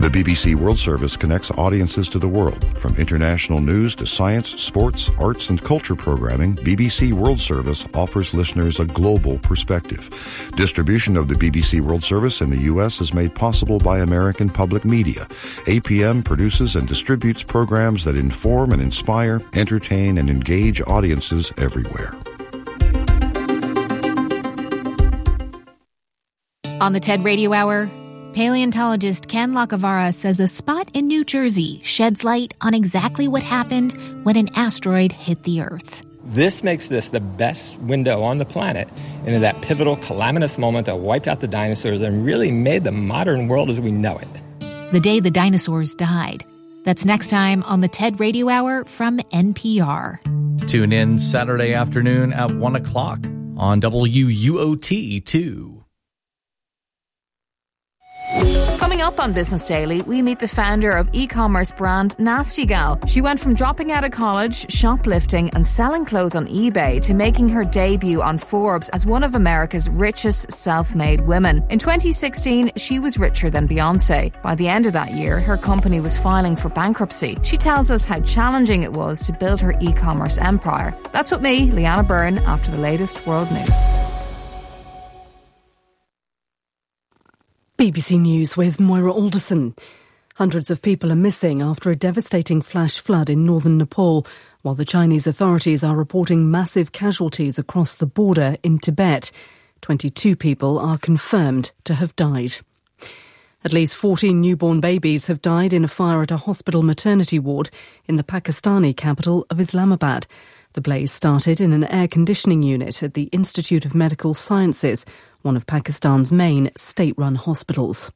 The BBC World Service connects audiences to the world. From international news to science, sports, arts, and culture programming, BBC World Service offers listeners a global perspective. Distribution of the BBC World Service in the U.S. is made possible by American Public Media. APM produces and distributes programs that inform and inspire, entertain, and engage audiences everywhere. On the TED Radio Hour, paleontologist Ken Lacavara says a spot in New Jersey sheds light on exactly what happened when an asteroid hit the Earth. This makes this the best window on the planet into that pivotal, calamitous moment that wiped out the dinosaurs and really made the modern world as we know it. The day the dinosaurs died. That's next time on the TED Radio Hour from NPR. Tune in Saturday afternoon at 1 o'clock on WUOT2. Coming up on Business Daily, we meet the founder of e-commerce brand Nasty Gal. She went from dropping out of college, shoplifting and selling clothes on eBay to making her debut on Forbes as one of America's richest self-made women. In 2016, she was richer than Beyoncé. By the end of that year, her company was filing for bankruptcy. She tells us how challenging it was to build her e-commerce empire. That's with me, Leanna Byrne, after the latest world news. BBC News with Moira Alderson. Hundreds of people are missing after a devastating flash flood in northern Nepal, while the Chinese authorities are reporting massive casualties across the border in Tibet. 22 people are confirmed to have died. At least 14 newborn babies have died in a fire at a hospital maternity ward in the Pakistani capital of Islamabad. The blaze started in an air conditioning unit at the Institute of Medical Sciences, one of Pakistan's main state-run hospitals.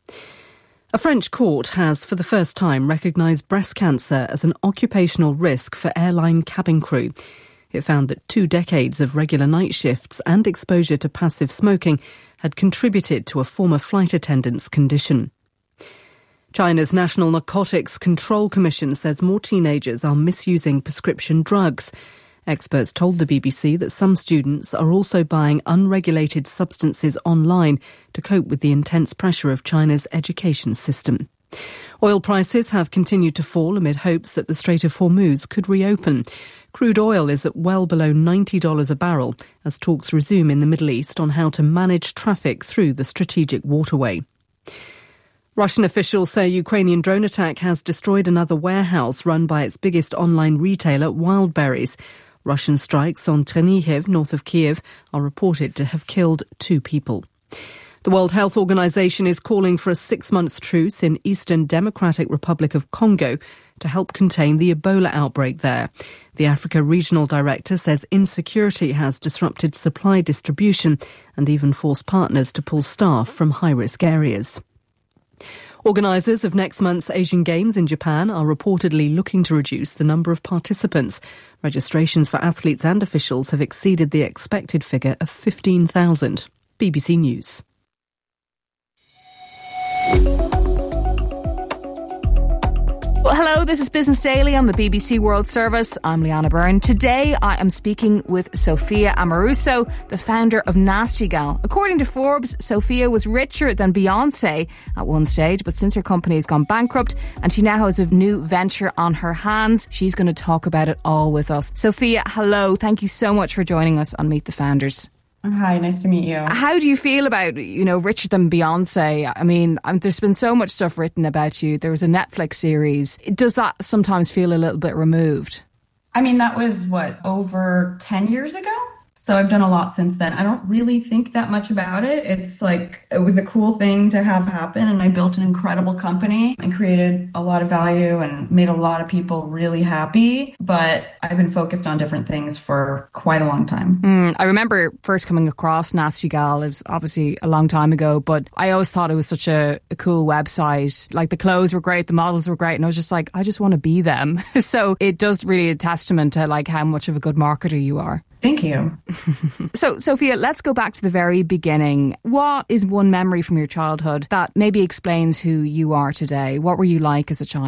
A French court has, for the first time, recognised breast cancer as an occupational risk for airline cabin crew. It found that 2 decades of regular night shifts and exposure to passive smoking had contributed to a former flight attendant's condition. China's National Narcotics Control Commission says more teenagers are misusing prescription drugs. Experts told the BBC that some students are also buying unregulated substances online to cope with the intense pressure of China's education system. Oil prices have continued to fall amid hopes that the Strait of Hormuz could reopen. Crude oil is at well below $90 a barrel as talks resume in the Middle East on how to manage traffic through the strategic waterway. Russian officials say a Ukrainian drone attack has destroyed another warehouse run by its biggest online retailer, Wildberries. Russian strikes on Chernihiv, north of Kiev, are reported to have killed 2 people. The World Health Organization is calling for a 6-month truce in Eastern Democratic Republic of Congo to help contain the Ebola outbreak there. The Africa Regional Director says insecurity has disrupted supply distribution and even forced partners to pull staff from high-risk areas. Organisers of next month's Asian Games in Japan are reportedly looking to reduce the number of participants. Registrations for athletes and officials have exceeded the expected figure of 15,000. BBC News. Well, hello, this is Business Daily on the BBC World Service. I'm Leanna Byrne. Today I am speaking with Sophia Amoruso, the founder of Nasty Gal. According to Forbes, Sophia was richer than Beyoncé at one stage, but since her company has gone bankrupt and she now has a new venture on her hands, she's going to talk about it all with us. Sophia, hello. Thank you so much for joining us on Meet the Founders. Hi, nice to meet you. How do you feel about, richer than Beyoncé? I mean, there's been so much stuff written about you. There was a Netflix series. Does that sometimes feel a little bit removed? I mean, that was, over 10 years ago? So I've done a lot since then. I don't really think that much about it. It's like, it was a cool thing to have happen. And I built an incredible company and created a lot of value and made a lot of people really happy. But I've been focused on different things for quite a long time. I remember first coming across Nasty Gal. It was obviously a long time ago, but I always thought it was such a cool website. Like the clothes were great, the models were great. And I was just like, I just want to be them. So it does really a testament to like how much of a good marketer you are. Thank you. So, Sophia, let's go back to the very beginning. What is one memory from your childhood that maybe explains who you are today? What were you like as a child?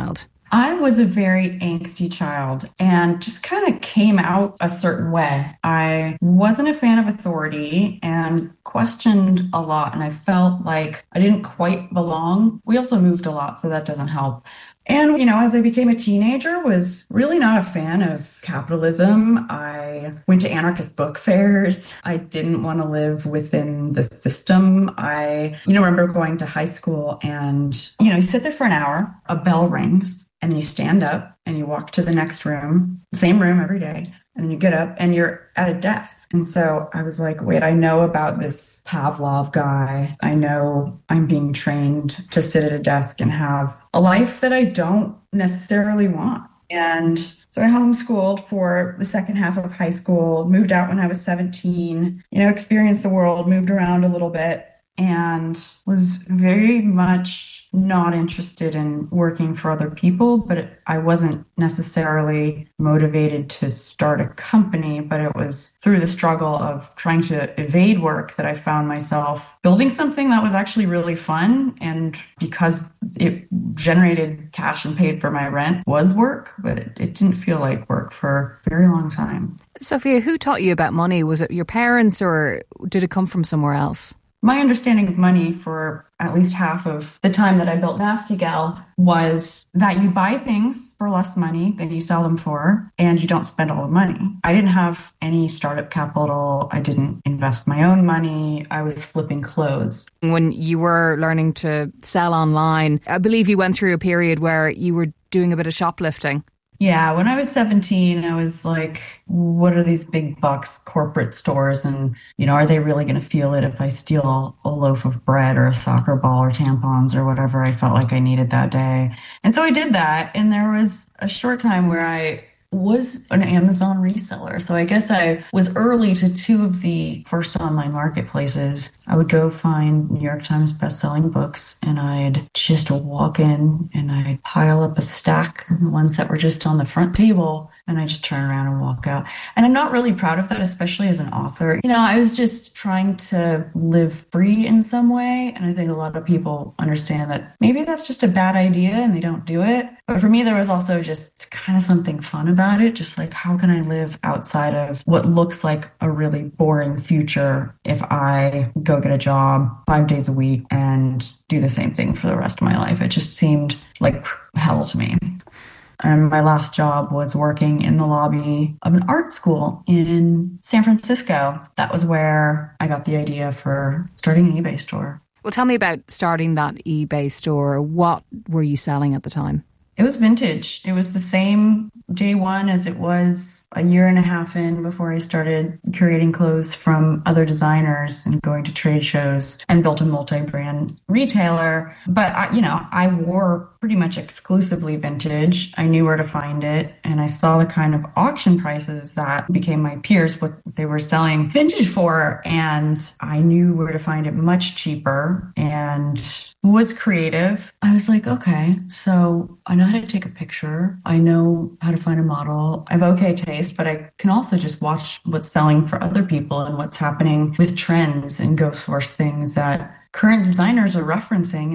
I was a very angsty child and just kind of came out a certain way. I wasn't a fan of authority and questioned a lot, and I felt like I didn't quite belong. We also moved a lot, so that doesn't help. And, as I became a teenager, was really not a fan of capitalism. I went to anarchist book fairs. I didn't want to live within the system. I, remember going to high school and, you sit there for an hour, a bell rings, and then you stand up and you walk to the next room, same room every day. And then you get up and you're at a desk. And so I was like, wait, I know about this Pavlov guy. I know I'm being trained to sit at a desk and have a life that I don't necessarily want. And so I homeschooled for the second half of high school, moved out when I was 17, experienced the world, moved around a little bit, and was very much not interested in working for other people, but I wasn't necessarily motivated to start a company, but it was through the struggle of trying to evade work that I found myself building something that was actually really fun. And because it generated cash and paid for my rent was work, but it didn't feel like work for a very long time. Sophia, who taught you about money? Was it your parents or did it come from somewhere else? My understanding of money for at least half of the time that I built Nasty Gal was that you buy things for less money than you sell them for, and you don't spend all the money. I didn't have any startup capital. I didn't invest my own money. I was flipping clothes. When you were learning to sell online, I believe you went through a period where you were doing a bit of shoplifting. Yeah, when I was 17, I was like, what are these big box corporate stores? And, are they really going to feel it if I steal a loaf of bread or a soccer ball or tampons or whatever I felt like I needed that day? And so I did that. And there was a short time where I was an Amazon reseller. So I guess I was early to two of the first online marketplaces. I would go find New York Times bestselling books and I'd just walk in and I'd pile up a stack, the ones that were just on the front table, and I just turn around and walk out. And I'm not really proud of that, especially as an author. I was just trying to live free in some way. And I think a lot of people understand that maybe that's just a bad idea and they don't do it. But for me, there was also just kind of something fun about it. Just like, how can I live outside of what looks like a really boring future if I go get a job 5 days a week and do the same thing for the rest of my life? It just seemed like hell to me. And my last job was working in the lobby of an art school in San Francisco. That was where I got the idea for starting an eBay store. Well, tell me about starting that eBay store. What were you selling at the time? It was vintage. It was the same day one as it was a year and a half in before I started curating clothes from other designers and going to trade shows and built a multi-brand retailer. But, I wore pretty much exclusively vintage. I knew where to find it. And I saw the kind of auction prices that became my peers, what they were selling vintage for. And I knew where to find it much cheaper and was creative. I was like, okay, so I know how to take a picture. I know how to find a model. I have okay taste, but I can also just watch what's selling for other people and what's happening with trends and go source things that current designers are referencing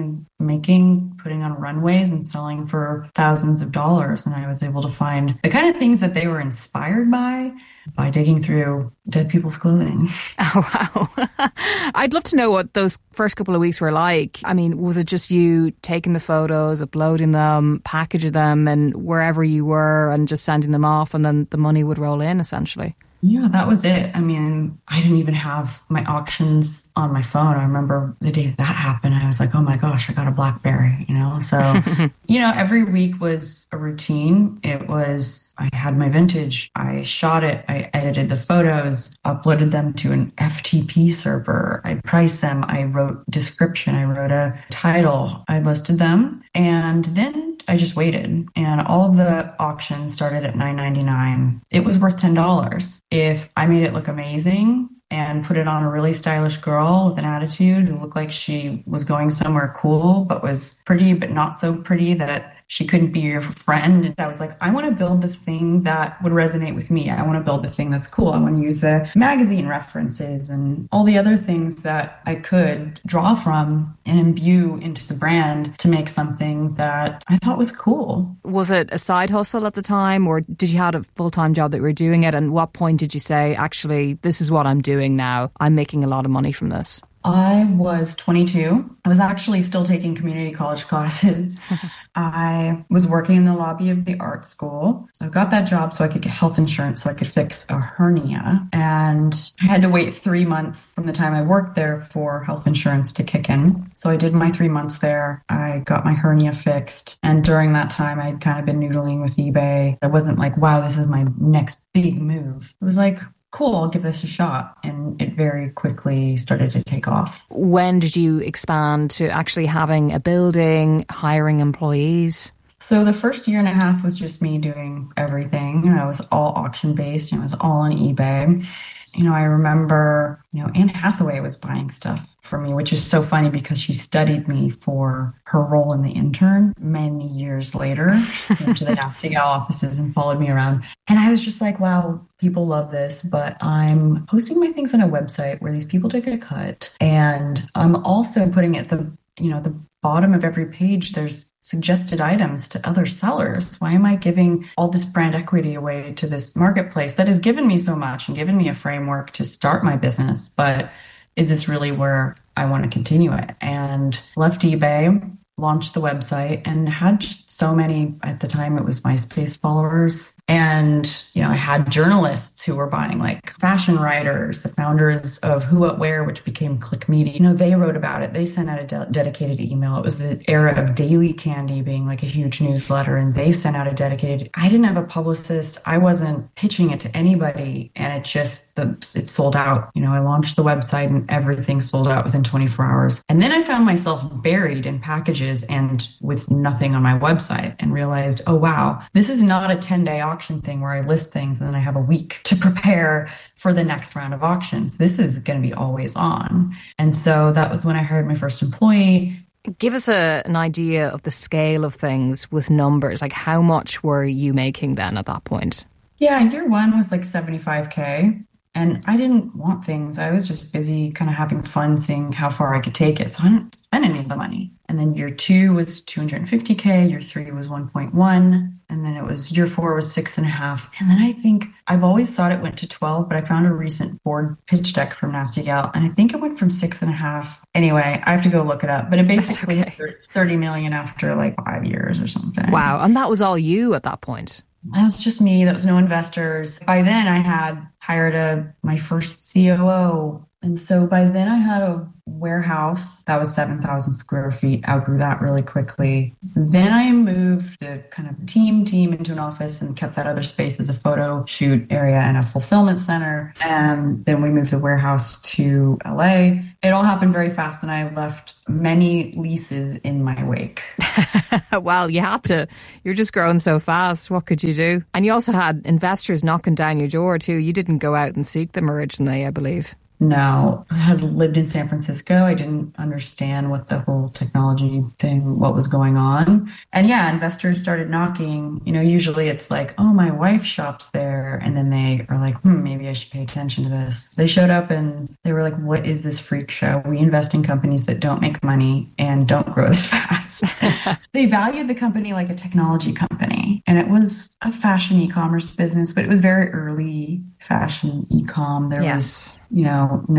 and putting on runways and selling for thousands of dollars. And I was able to find the kind of things that they were inspired by digging through dead people's clothing. Oh, wow. I'd love to know what those first couple of weeks were like. I mean, was it just you taking the photos, uploading them, packaging them, and wherever you were and just sending them off and then the money would roll in, essentially? Yeah, that was it. I mean, I didn't even have my auctions on my phone. I remember the day that happened, I was like, oh my gosh, I got a BlackBerry, So, every week was a routine. I had my vintage. I shot it. I edited the photos, uploaded them to an FTP server. I priced them. I wrote description. I wrote a title. I listed them. And then I just waited. And all of the auctions started at $9.99. It was worth $10. If I made it look amazing and put it on a really stylish girl with an attitude who looked like she was going somewhere cool, but was pretty, but not so pretty that she couldn't be your friend. And I was like, I want to build the thing that would resonate with me. I want to build the thing that's cool. I want to use the magazine references and all the other things that I could draw from and imbue into the brand to make something that I thought was cool. Was it a side hustle at the time, or did you have a full-time job that you were doing it? And what point did you say, actually, this is what I'm doing now. I'm making a lot of money from this? I was 22. I was actually still taking community college classes. I was working in the lobby of the art school. So I got that job so I could get health insurance so I could fix a hernia. And I had to wait 3 months from the time I worked there for health insurance to kick in. So I did my 3 months there. I got my hernia fixed. And during that time, I'd kind of been noodling with eBay. I wasn't like, wow, this is my next big move. It was like, cool, I'll give this a shot. And it very quickly started to take off. When did you expand to actually having a building, hiring employees? So the first year and a half was just me doing everything. I was all auction based. It was all on eBay. I remember, Anne Hathaway was buying stuff for me, which is so funny because she studied me for her role in The Intern many years later. She went to the Nasty Gal offices and followed me around. And I was just like, wow, people love this, but I'm posting my things on a website where these people take a cut. And I'm also putting at the bottom of every page, there's suggested items to other sellers. Why am I giving all this brand equity away to this marketplace that has given me so much and given me a framework to start my business? But is this really where I want to continue it? And left eBay, launched the website, and had just so many, at the time it was MySpace followers. And, I had journalists who were buying, like fashion writers, the founders of Who What Wear, which became Click Media. They wrote about it. They sent out a dedicated email. It was the era of Daily Candy being like a huge newsletter, and they sent out a dedicated. I didn't have a publicist. I wasn't pitching it to anybody, and it sold out. I launched the website and everything sold out within 24 hours. And then I found myself buried in packages and with nothing on my website, and realized, oh, wow, this is not a 10-day auction thing where I list things and then I have a week to prepare for the next round of auctions. This is going to be always on. And so that was when I hired my first employee. Give us an idea of the scale of things with numbers. Like, how much were you making then at that point? Yeah, year one was like $75K. And I didn't want things. I was just busy kind of having fun, seeing how far I could take it. So I didn't spend any of the money. And then year two was $250K. Year three was 1.1. And then year four was 6.5. And then I think I've always thought it went to 12, but I found a recent board pitch deck from Nasty Gal, and I think it went from 6.5. Anyway, I have to go look it up, but it basically hit 30 million after like 5 years or something. Wow. And that was all you at that point? That was just me. There was no investors. By then I had hired my first COO. And so by then I had a warehouse that was 7,000 square feet. Outgrew that really quickly. Then I moved the kind of team into an office and kept that other space as a photo shoot area and a fulfillment center. And then we moved the warehouse to LA. It all happened very fast, and I left many leases in my wake. Well, you had to. You're just growing so fast. What could you do? And you also had investors knocking down your door too. You didn't go out and seek them originally, I believe. No, I had lived in San Francisco. I didn't understand what the whole technology thing, what was going on. And yeah, investors started knocking. Usually it's like, oh, my wife shops there. And then they are like, maybe I should pay attention to this. They showed up and they were like, what is this freak show? We invest in companies that don't make money and don't grow this fast. They valued the company like a technology company. And it was a fashion e-commerce business, but it was very early fashion e-com. There was,